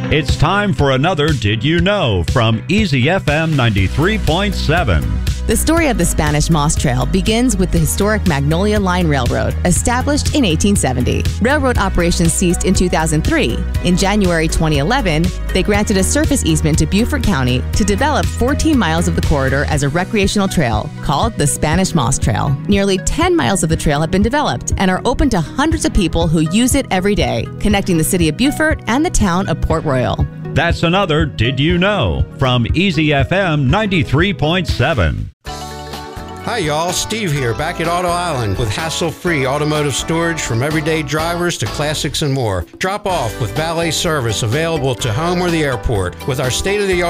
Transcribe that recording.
It's time for another Did You Know from Easy FM 93.7. The story of the Spanish Moss Trail begins with the historic Magnolia Line Railroad, established in 1870. Railroad operations ceased in 2003. In January 2011, they granted a surface easement to Beaufort County to develop 14 miles of the corridor as a recreational trail called the Spanish Moss Trail. Nearly 10 miles of the trail have been developed and are open to hundreds of people who use it every day, connecting the city of Beaufort and the town of Port Royal. That's another Did You Know from Easy FM 93.7. Hi y'all, Steve here, back at Auto Island with hassle-free automotive storage from everyday drivers to classics and more. Drop off with valet service available to home or the airport with our state-of-the-art